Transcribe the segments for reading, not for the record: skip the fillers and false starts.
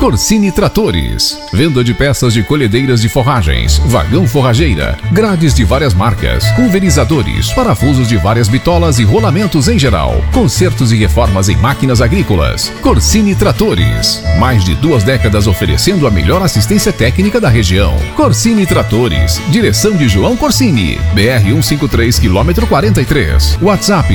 Corsini Tratores, venda de peças de colhedeiras de forragens, vagão forrageira, grades de várias marcas, pulverizadores, parafusos de várias bitolas e rolamentos em geral, consertos e reformas em máquinas agrícolas. Corsini Tratores, mais de 2 décadas oferecendo a melhor assistência técnica da região. Corsini Tratores, direção de João Corsini, BR 153, quilômetro 43, WhatsApp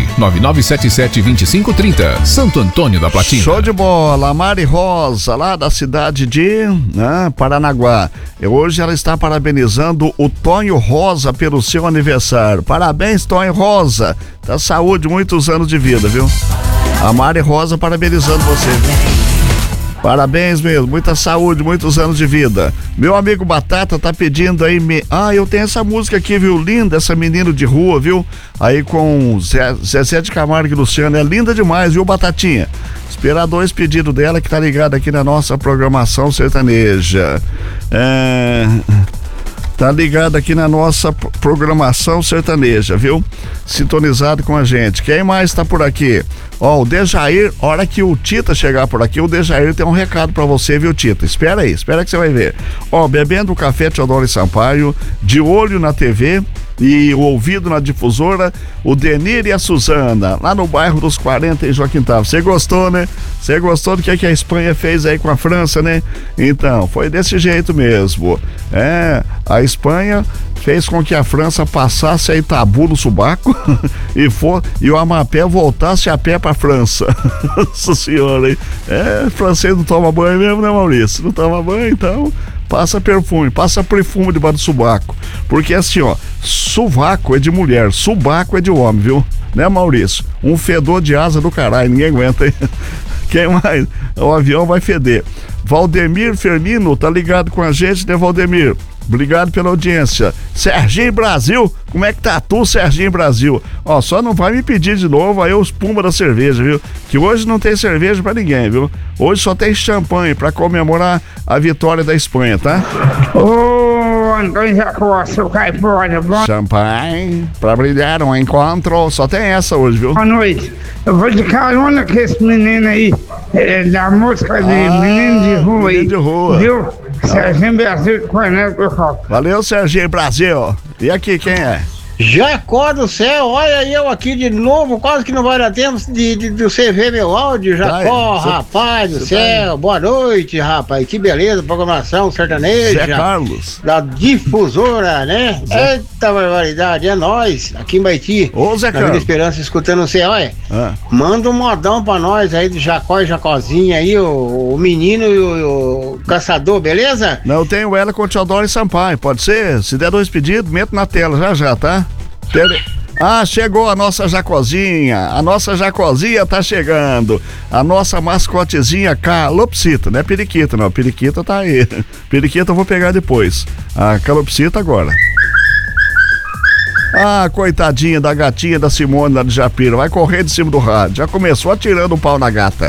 999772530, Santo Antônio da Platina. Show de bola, Mari Rosa, lá da cidade de Paranaguá. Hoje ela está parabenizando o Tonho Rosa pelo seu aniversário. Parabéns, Tonho Rosa. Tá saúde, muitos anos de vida, viu? A Mari Rosa parabenizando você, viu? Parabéns mesmo, muita saúde, muitos anos de vida. Meu amigo Batata tá pedindo aí, eu tenho essa música aqui, viu? Linda, essa menina de rua, viu? Aí com Zezé de Camargo e Luciano, é linda demais, viu, Batatinha? Esperar 2 pedidos dela que tá ligado aqui na nossa programação sertaneja. Tá ligado aqui na nossa programação sertaneja, viu? Sintonizado com a gente. Quem mais tá por aqui? O Dejair, hora que o Tita chegar por aqui, o Dejair tem um recado pra você, viu, Tita? Espera aí, espera que você vai ver. Bebendo o café Teodoro Sampaio, de olho na TV e o ouvido na difusora, o Denir e a Suzana, lá no bairro dos 40 em Joaquim Távora. Você gostou, né? Você gostou do que a Espanha fez aí com a França, né? Então, foi desse jeito mesmo. A Espanha fez com que a França passasse aí tabu no subaco e o Amapé voltasse a pé pra França. Nossa senhora, hein? Francês não toma banho mesmo, né, Maurício? Não toma banho, então passa perfume debaixo do subaco. Porque assim, sovaco é de mulher, subaco é de homem, viu? Né, Maurício? Um fedor de asa do caralho, ninguém aguenta, hein? Quem mais? O avião vai feder. Valdemir Firmino, tá ligado com a gente, né, Valdemir? Obrigado pela audiência. Serginho Brasil, como é que tá tu, Serginho Brasil? Só não vai me pedir de novo aí os Puma da cerveja, viu? Que hoje não tem cerveja pra ninguém, viu? Hoje só tem champanhe pra comemorar a vitória da Espanha, tá? Antônio Jacó, seu caipora, champanhe pra brilhar um encontro, só tem essa hoje, viu? Boa noite. Eu vou de carona com esse menino aí, da música de Menino de Rua aí, de rua. Viu? Serginho Brasil, Coronel do Valeu, Serginho Brasil. E aqui, quem é? Jacó do céu, olha eu aqui de novo, quase que não vai dar tempo de você ver meu áudio, Jacó, rapaz do céu, boa noite, rapaz, que beleza, programação sertaneja. Zé Carlos. Da difusora, né? Eita barbaridade, é nós, aqui em Baiti. Ô, Zé Carlos. Na Vida Esperança, escutando você, olha, manda um modão pra nós aí do Jacó e Jacózinho aí, o menino e o caçador, beleza? Não, eu tenho ela com o Teodoro e Sampaio, pode ser? Se der 2 pedidos, meto na tela já, tá? Chegou a nossa Jacozinha. A nossa Jacozinha tá chegando. A nossa mascotezinha Calopsita, não é periquita não, periquita tá aí. Periquita eu vou pegar depois. A Calopsita agora. Coitadinha da gatinha da Simone lá de Japira, vai correr de cima do rádio. Já começou atirando um pau na gata.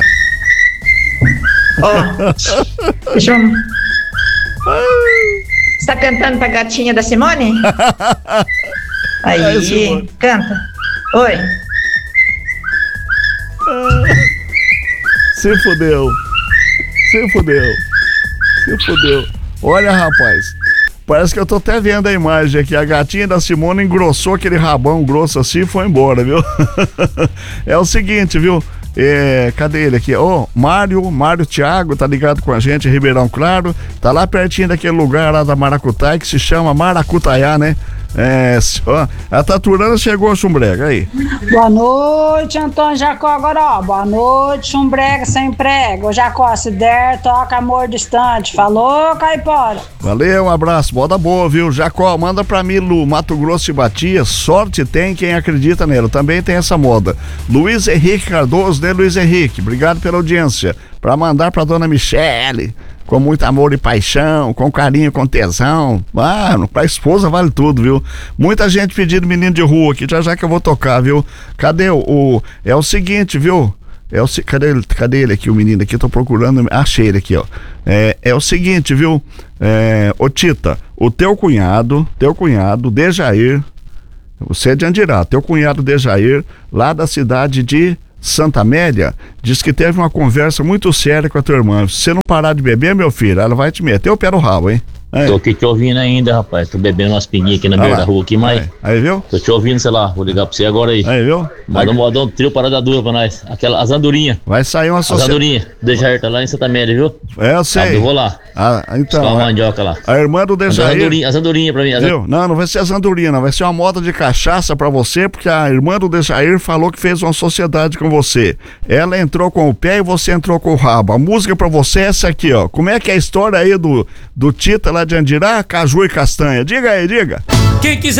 Deixa eu... Você tá cantando pra gatinha da Simone? Aí, canta. Oi. Se fudeu. Olha, rapaz, parece que eu tô até vendo a imagem aqui. A gatinha da Simone engrossou aquele rabão grosso assim e foi embora, viu? É o seguinte, viu? Cadê ele aqui? Mário Thiago, tá ligado com a gente, Ribeirão Claro, tá lá pertinho daquele lugar lá da Maracutaia que se chama Maracutaiá, né? A Taturana chegou, Chumbrega, aí. Boa noite, Antônio Jacó, agora, boa noite, Chumbrega sem prego. Jacó, se der, toca Amor Distante. Falou, caipora. Valeu, um abraço, moda boa, viu? Jacó, manda pra mim, Lu, Mato Grosso e Batia, sorte tem quem acredita nela, também tem essa moda. Luiz Henrique Cardoso, né, Luiz Henrique? Obrigado pela audiência. Pra mandar pra dona Michele, com muito amor e paixão, com carinho, com tesão. Pra esposa vale tudo, viu? Muita gente pedindo Menino de Rua aqui, já que eu vou tocar, viu? Cadê é o seguinte, viu? Cadê ele aqui, o menino aqui? Tô procurando, achei ele aqui, ó. É o seguinte, viu? Ô Tita, o teu cunhado, Dejair, você é de Andirá, teu cunhado Dejair, lá da cidade de Santa Amélia, diz que teve uma conversa muito séria com a tua irmã. Se você não parar de beber, meu filho, ela vai te meter o pé no rabo, hein? Tô aqui te ouvindo ainda, rapaz. Tô bebendo umas pinguinhas aqui na beira da rua aqui, mas... Aí, viu? Tô te ouvindo, sei lá, vou ligar pra você agora aí. Aí, viu? Manda um modão trio parada dura pra nós. As andorinhas. Vai sair uma sociedade. As andorinhas. O Dejair tá lá em Santa Amélia, viu? Eu sei. Eu vou lá. Então. Uma mandioca lá. A irmã do Dejair. As andorinhas pra mim. Viu? Não vai ser as andorinhas, não. Vai ser uma moda de cachaça pra você, porque a irmã do Dejair falou que fez uma sociedade com você. Ela entrou com o pé e você entrou com o rabo. A música pra você é essa aqui, ó. Como é que é a história aí do Tita lá de Andirá, Caju e Castanha? Diga aí, diga. Quem quiser